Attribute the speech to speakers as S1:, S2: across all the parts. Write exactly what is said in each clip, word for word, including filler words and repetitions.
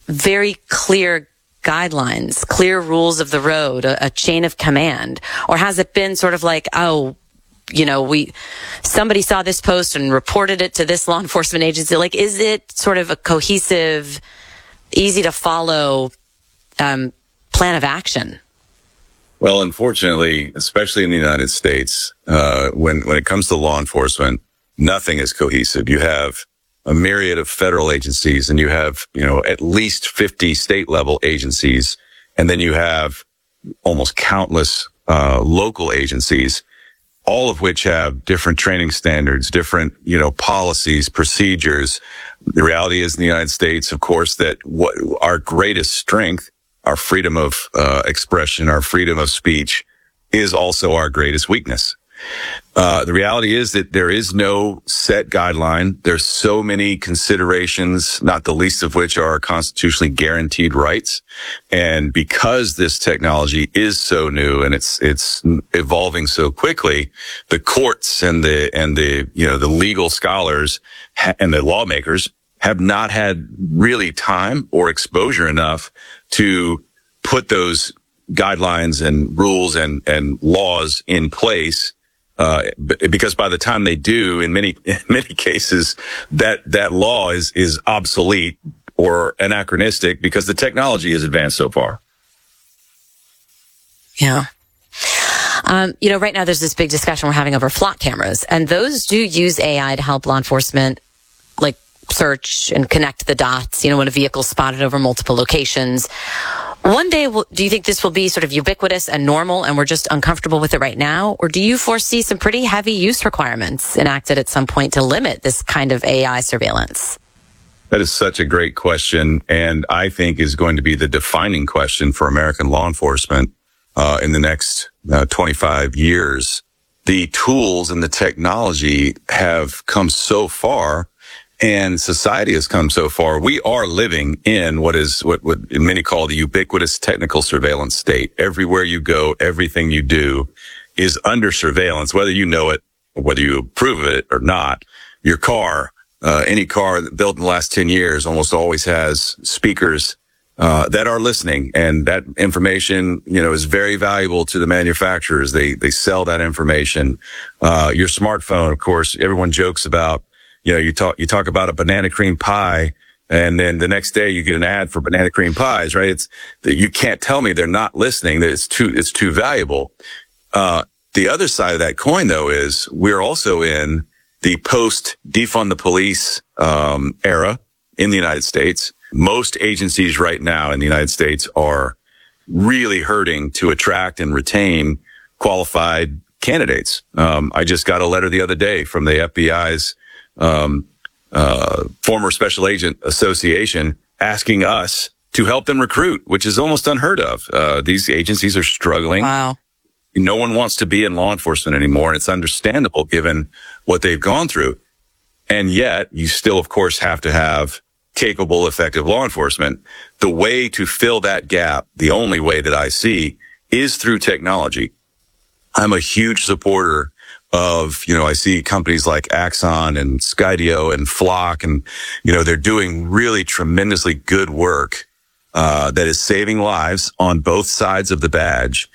S1: very clear guidelines, clear rules of the road, a, a chain of command? Or has it been sort of like, oh, you know, we, somebody saw this post and reported it to this law enforcement agency? Like, is it sort of a cohesive, easy to follow, um, plan of action?
S2: Well, unfortunately, especially in the United States, uh, when, when it comes to law enforcement, nothing is cohesive. You have a myriad of federal agencies, and you have, you know, at least fifty state level agencies. And then you have almost countless, uh, local agencies, all of which have different training standards, different, you know, policies, procedures. The reality is in the United States, of course, that what our greatest strength, our freedom of uh, expression, our freedom of speech, is also our greatest weakness. Uh, the reality is that there is no set guideline. There's so many considerations, not the least of which are constitutionally guaranteed rights. And because this technology is so new and it's, it's evolving so quickly, the courts and the, and the, you know, the legal scholars ha- and the lawmakers have not had really time or exposure enough to put those guidelines and rules and, and laws in place. Uh, because by the time they do, in many, in many cases, that, that law is, is obsolete or anachronistic because the technology has advanced so far.
S1: Yeah. Um, you know, right now there's this big discussion we're having over flock cameras, and those do use A I to help law enforcement, like, search and connect the dots, you know, when a vehicle's spotted over multiple locations. One day, do you think this will be sort of ubiquitous and normal and we're just uncomfortable with it right now? Or do you foresee some pretty heavy use requirements enacted at some point to limit this kind of A I surveillance?
S2: That is such a great question, and I think is going to be the defining question for American law enforcement uh, in the next uh, twenty-five years. The tools and the technology have come so far, and society has come so far. We are living in what is what, what many call the ubiquitous technical surveillance state. Everywhere you go, everything you do is under surveillance, whether you know it or whether you approve of it or not. Your car, uh, any car built in the last ten years almost always has speakers uh, that are listening, and that information, you know, is very valuable to the manufacturers. They they sell that information. Uh, your smartphone, of course, everyone jokes about. You know, you talk, you talk about a banana cream pie, and then the next day you get an ad for banana cream pies, right? It's that you can't tell me they're not listening, that it's too, it's too valuable. Uh, the other side of that coin, though, is we're also in the post defund the police, um, era in the United States. Most agencies right now in the United States are really hurting to attract and retain qualified candidates. Um, I just got a letter the other day from the F B I's Um, uh, former Special Agent Association asking us to help them recruit, which is almost unheard of. Uh, these agencies are struggling.
S1: Wow.
S2: No one wants to be in law enforcement anymore, and it's understandable given what they've gone through. And yet, you still, of course, have to have capable, effective law enforcement. The way to fill that gap, the only way that I see, is through technology. I'm a huge supporter of, you know, I see companies like Axon and Skydio and Flock, and, you know, they're doing really tremendously good work, uh, that is saving lives on both sides of the badge.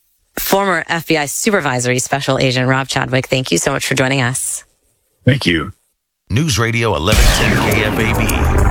S1: Former F B I Supervisory Special Agent Rob Chadwick, thank you so much for joining us.
S2: Thank you.
S3: News Radio eleven ten K F A B.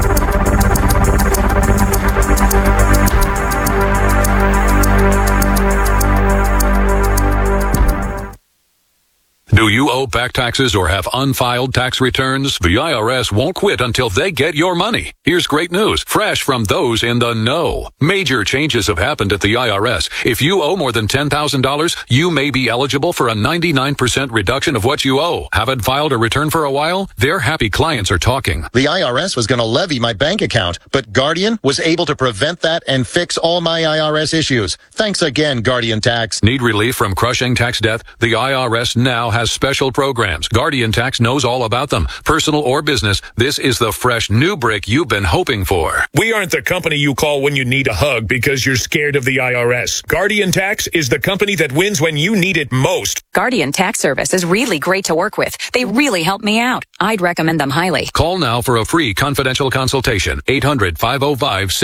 S4: Do you owe back taxes or have unfiled tax returns? The I R S won't quit until they get your money. Here's great news, fresh from those in the know. Major changes have happened at the I R S. If you owe more than ten thousand dollars, you may be eligible for a ninety-nine percent reduction of what you owe. Haven't filed a return for a while? Their happy clients are talking.
S5: The I R S was going to levy my bank account, but Guardian was able to prevent that and fix all my I R S issues. Thanks again, Guardian Tax.
S4: Need relief from crushing tax debt? The I R S now has special programs. Guardian Tax knows all about them. Personal or business, this is the fresh new brick you've been hoping for.
S6: We aren't the company you call when you need a hug because you're scared of the I R S. Guardian Tax is the company that wins when you need it most.
S7: Guardian Tax Service is really great to work with. They really help me out. I'd recommend them highly.
S4: Call now for a free confidential consultation. eight hundred, five oh five,